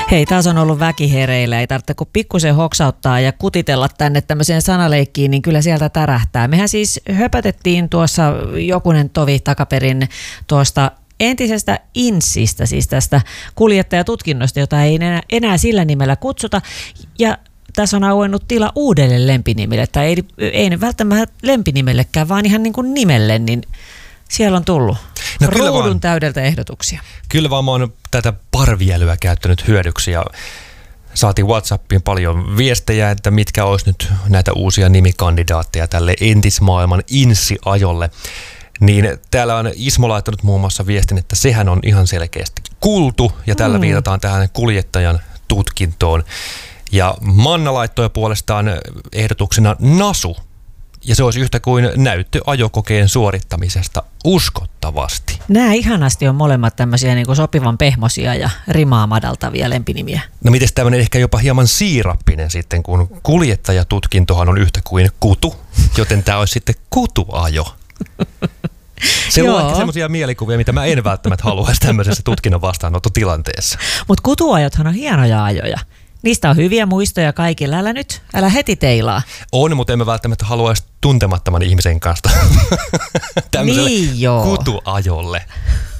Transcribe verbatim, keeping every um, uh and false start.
Hei, taas on ollut väki hereillä. Ei tarvitse kun pikkusen hoksauttaa ja kutitella tänne tämmöiseen sanaleikkiin, niin kyllä sieltä tärähtää. Mehän siis höpötettiin tuossa jokunen tovi takaperin tuosta entisestä insistä, siis tästä kuljettajatutkinnosta, jota ei enää, enää sillä nimellä kutsuta. Ja tässä on auennut tila uudelle lempinimelle, tai ei, ei välttämättä lempinimellekään, vaan ihan niin kuin nimelle, niin siellä on tullut no ruudun täydeltä ehdotuksia. Kyllä vaan mä oon tätä parviälyä käyttänyt hyödyksi ja saatiin WhatsAppiin paljon viestejä, että mitkä olisi nyt näitä uusia nimikandidaatteja tälle entismaailman insi-ajolle. Niin täällä on Ismo laittanut muun muassa viestin, että sehän on ihan selkeästi kultu ja tällä mm. viitataan tähän kuljettajan tutkintoon. Ja Manna laittoi puolestaan ehdotuksena nasu. Ja se olisi yhtä kuin näyttö ajokokeen suorittamisesta uskottavasti. Nämä ihanasti on molemmat tämmöisiä niin kuin sopivan pehmosia ja rimaa madaltavia lempinimiä. No mites tämmöinen ehkä jopa hieman siirappinen sitten, kun kuljettajatutkintohan on yhtä kuin kutu, joten tämä olisi sitten kutuajo. Se luo ehkä semmoisia mielikuvia, mitä mä en välttämättä haluaisi tämmöisessä tutkinnon vastaanottotilanteessa. Mutta kutuajothan on hienoja ajoja. Niistä on hyviä muistoja kaikilla. Älä nyt, älä heti teilaa. On, mutta emme välttämättä haluaisi tuntemattoman ihmisen kanssa tämmöiselle niin kutuajolle.